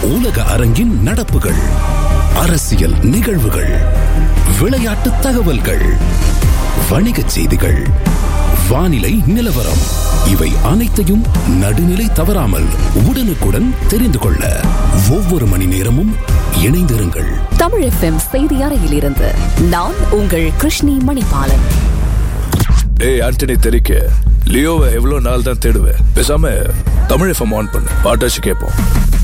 உலக அரங்கின் நடப்புகள், அரசியல் நிகழ்வுகள், விளையாட்டு தகவல்கள், வணிகச் செய்திகள், வானிலை நிலவரம், இவை அனைத்தையும் நடுநிலை தவறாமல் உடனுக்குடன் தெரிந்து கொள்ள ஒவ்வொரு மணி நேரமும் இணைந்திருங்கள். தமிழ் FM செய்தி அறையிலிருந்து நான் உங்கள் கிருஷ்ணி மணிபாலன். டேய் ஆண்டனி தெரிக்க, லியோவை எவ்வளவு நாள் தான் தேடுவேன்? பேசாம தமிழ் FM ஆன் பண்ணு, பாட்டாச்சு கேட்போம்.